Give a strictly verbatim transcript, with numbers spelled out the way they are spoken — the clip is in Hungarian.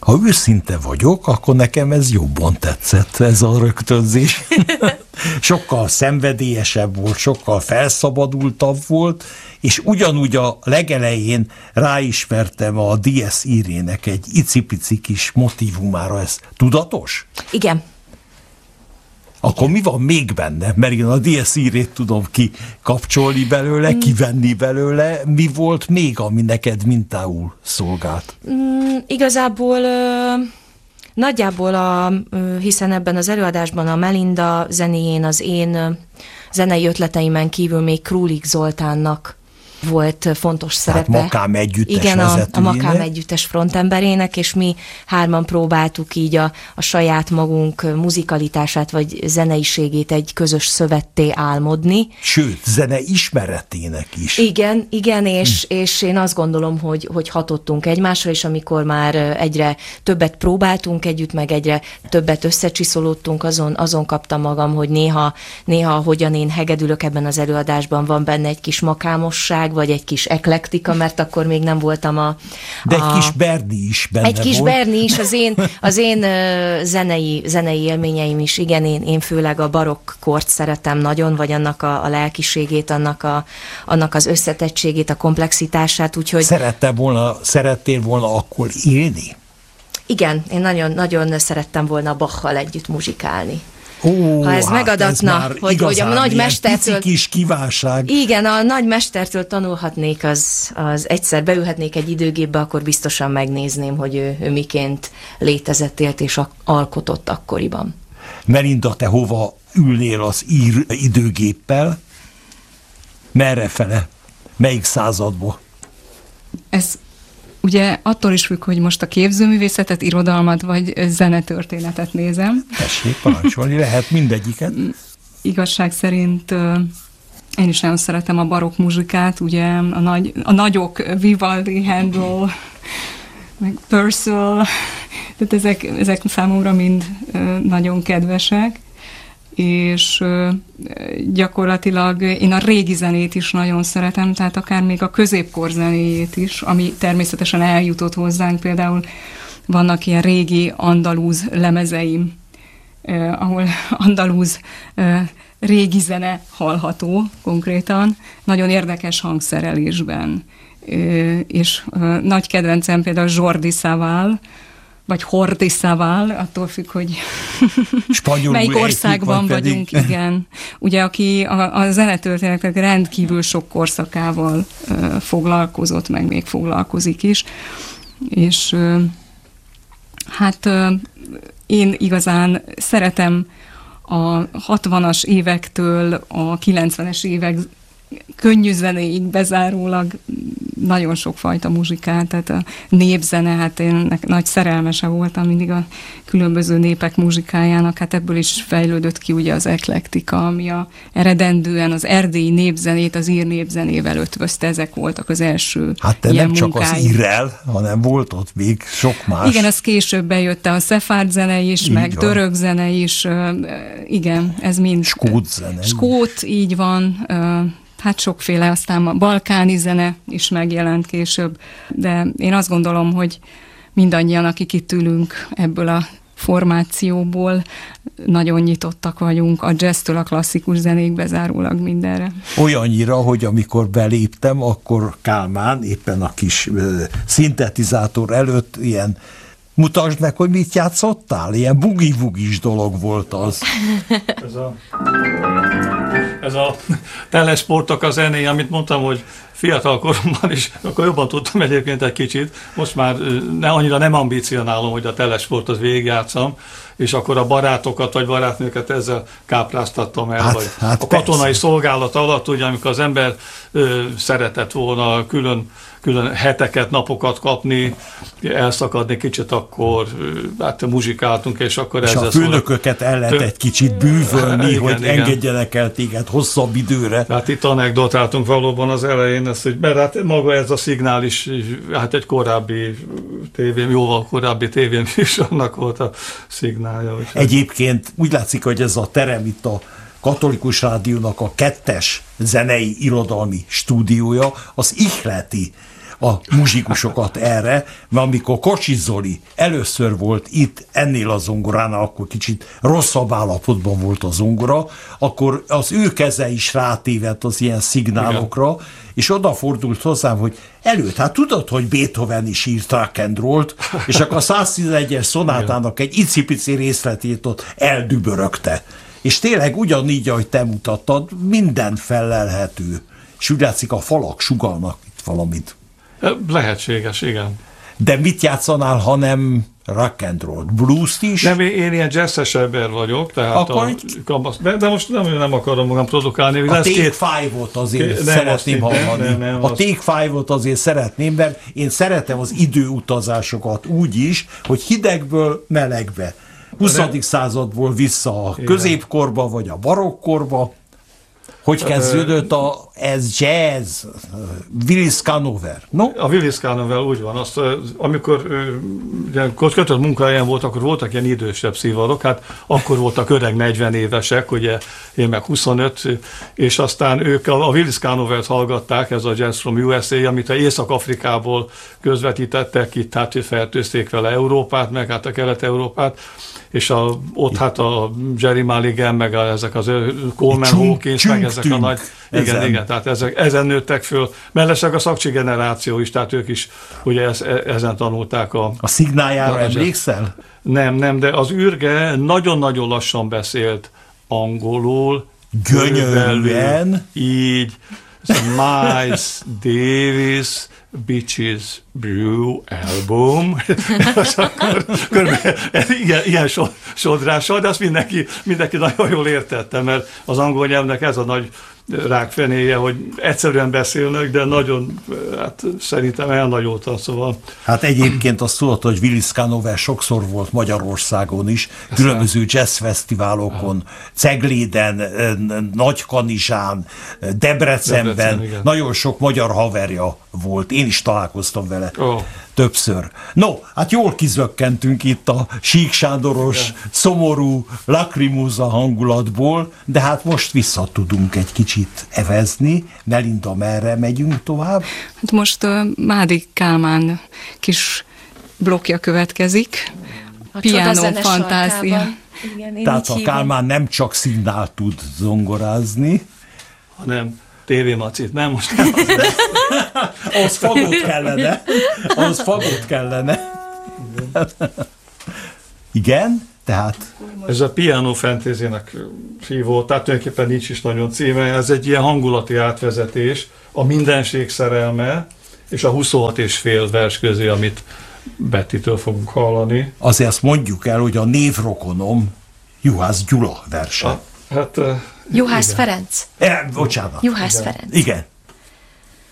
Ha őszinte vagyok, akkor nekem ez jobban tetszett, ez a rögtönzés. Sokkal szenvedélyesebb volt, sokkal felszabadultabb volt, és ugyanúgy a legelején ráismertem a Dies Irének egy icipici kis motívumára. Ez tudatos? Igen. Akkor mi van még benne? Mert én a Dies Irét tudom kikapcsolni belőle, mm. kivenni belőle. Mi volt még, ami neked mintául szolgált? Mm, igazából ö, nagyjából, a, ö, hiszen ebben az előadásban a Melinda zenéjén az én ö, zenei ötleteimen kívül még Krúlik Zoltánnak volt fontos szerepe. Tehát Makám együttes Igen, a, a vezetőjének. Makám együttes frontemberének, és mi hárman próbáltuk így a, a saját magunk muzikalitását vagy zeneiségét egy közös szövetté álmodni. Sőt, zene ismeretének is. Igen, igen, és, hm. és én azt gondolom, hogy, hogy hatottunk egymásra, és amikor már egyre többet próbáltunk együtt, meg egyre többet összecsiszolódtunk, azon, azon kaptam magam, hogy néha, néha, hogyan én hegedülök ebben az előadásban, van benne egy kis makámosság, vagy egy kis eklektika, mert akkor még nem voltam a... De egy a, kis Berni is benne Egy kis volt. Berni is, az én, az én uh, zenei, zenei élményeim is, igen, én, én főleg a barokk kort szeretem nagyon, vagy annak a, a lelkiségét, annak, a, annak az összetettségét, a komplexitását, úgyhogy... Szerette volna, szerettél volna akkor élni? Igen, én nagyon, nagyon szerettem volna Bachal együtt muzsikálni. Ó, ha ez hát megadatna, ez hogy, hogy a nagy mestertől... kis kívánság. Igen, a nagy mestertől tanulhatnék, az, az egyszer beülhetnék egy időgépbe, akkor biztosan megnézném, hogy ő, ő miként létezett, élt és alkotott akkoriban. Melinda, te hova ülnél az ír időgéppel? Merre fele? Melyik századból? Ez ugye attól is függ, hogy most a képzőművészetet, irodalmat vagy zenetörténetet nézem. Tessék, parancsolni, lehet mindegyiket. Igazság szerint én is nagyon szeretem a barokk muzsikát, ugye a, nagy, a nagyok, Vivaldi, Handel, meg Purcell, tehát ezek, ezek számomra mind nagyon kedvesek, és gyakorlatilag én a régi zenét is nagyon szeretem, tehát akár még a középkor zenéjét is, ami természetesen eljutott hozzánk, például vannak ilyen régi andalúz lemezeim, eh, ahol andalúz eh, régi zene hallható konkrétan, nagyon érdekes hangszerelésben, eh, és eh, nagy kedvencem például Jordi Savall, vagy Jordi Savall, attól függ, hogy melyik országban vagyunk, igen. Ugye, aki a, a zenetörténetek rendkívül sok korszakával uh, foglalkozott, meg még foglalkozik is, és uh, hát uh, én igazán szeretem a hatvanas évektől a kilencvenes évek könnyű zenéig bezárólag nagyon sokfajta muzsikát, tehát a népzene, hát én nagy szerelmese voltam mindig a különböző népek muzsikájának, hát ebből is fejlődött ki ugye az eklektika, ami a eredendően az erdélyi népzenét az ír népzenével ötvözte, ezek voltak az első hát te ilyen nem csak munkáim. Az írrel, hanem volt ott még sok más. Igen, az később bejött a szefárd zene is, így meg van. Török zene is, igen, ez mind. Skót zene. Skót, így van, hát sokféle, aztán a balkáni zene is megjelent később, de én azt gondolom, hogy mindannyian, akik itt ülünk ebből a formációból, nagyon nyitottak vagyunk a jazztől a klasszikus zenék bezárólag mindenre. Olyannyira, hogy amikor beléptem, akkor Kálmán éppen a kis uh, szintetizátor előtt ilyen mutasd meg, hogy mit játszottál? Ilyen bugi-bugis dolog volt az. Ez a, ez a telesportok a zené, amit mondtam, hogy fiatal koromban is, akkor jobban tudtam egyébként egy kicsit. Most már ne, annyira nem ambicionálom, hogy a telesport az végigjátszam, és akkor a barátokat vagy barátnőket ezzel kápráztattam el, hát, vagy hát a katonai persze. Szolgálat alatt, ugye, amikor az ember ö, szeretett volna külön külön heteket, napokat kapni, elszakadni kicsit, akkor hát muzsikáltunk, és akkor és ezzel... És a főnököket el lehet egy kicsit bűvölni, igen, hogy igen. engedjenek el téged hosszabb időre. Hát itt anekdotáltunk valóban az elején, ezt, hogy mert hát maga ez a szignál is, hát egy korábbi tévém, jóval korábbi tévém is annak volt a szignálja. Úgyhogy... Egyébként úgy látszik, hogy ez a terem itt a Katolikus Rádiónak a kettes zenei irodalmi stúdiója, az ihleti a muzsikusokat erre, mert amikor Kocsis Zoli először volt itt ennél a zongoránál, akkor kicsit rosszabb állapotban volt a zongora, akkor az ő keze is rátévedt az ilyen szignálokra, igen. És odafordult hozzám, hogy előtt, hát tudod, hogy Beethoven is írt rock and rollt, és akkor a száztizenegyes szonátának egy icipici részletét ott eldübörögte. És tényleg ugyanígy, ahogy te mutattad, minden felelhető. És úgy látszik, a falak sugallnak itt valamit. Lehetséges, igen. De mit játszanál, ha nem rock and roll? Blues-t is? Nem, én ilyen jazzes ember vagyok, tehát akkor a, kamasz, de most nem, nem akarom magam produkálni. A Take két... Five-ot azért nem, szeretném hallani. Nem, nem, nem, a Take Five-ot azért szeretném, mert én szeretem az időutazásokat úgy is, hogy hidegből melegbe. huszadik századból vissza a középkorba, vagy a barokkorba. Hogy kezdődött a, ez jazz, Willis Canover, no? A Willis Canover úgy van, azt, amikor kötött munkahelyen volt, akkor voltak ilyen idősebb szívarok, hát akkor voltak öreg negyven évesek, ugye én meg huszonöt, és aztán ők a, a Willis Canovert hallgatták, ez a Jazz from U S A, amit a Észak-Afrikából közvetítettek, itt hát fertőzték vele Európát, meg hát a Kelet-Európát, és a, ott hát a Jerry Mulligan, meg a, ezek az Coleman Hawkins, meg ezek a nagy... Igen, ezen. igen, tehát ezek, ezen nőttek föl. Mellesleg a szakcsi generáció is, tehát ők is ugye ez, ezen tanulták a... A szignáljára emlékszel? Nem, nem, de az űrge nagyon-nagyon lassan beszélt angolul. Gyönyörűen. Így. Miles Davis Bitches Brew album. akkor, körülbelül, ilyen, ilyen sodrással, de azt mindenki, mindenki nagyon jól értette, mert az angol nyelvnek ez a nagy rákfenéje, hogy egyszerűen beszélnek, de nagyon, hát szerintem elnagyoltan, szóval. Hát egyébként azt tudod, hogy Willis Canover sokszor volt Magyarországon is, különböző jazzfesztiválokon, Cegléden, Nagykanizsán, Debrecenben, Debrecen, nagyon sok magyar haverja volt. Én is találkoztam vele. Oh. Többször. No, hát jól kizökkentünk itt a Sík Sándoros, yeah. szomorú, lakrimóza hangulatból, de hát most vissza tudunk egy kicsit evezni. Melinda, merre megyünk tovább? Hát most uh, Mádi Kálmán kis blokkja következik. A Piano Fantázia. Tehát a Kálmán nem csak színnál tud zongorázni, hanem tévémacit, nem most nem. Az fagot kellene. Az fagot kellene. Igen, tehát... Ez a Piano Fantasy-nek hívó, tehát tulajdonképpen nincs is nagyon címe, ez egy ilyen hangulati átvezetés, a mindenség szerelme, és a huszonhat és fél vers közé, amit Bettitől fogunk hallani. Azért azt mondjuk el, hogy a névrokonom Juhász Gyula verse. A, hát... Juhász Ferenc. E, bocsánat. Juhász Ferenc. Igen.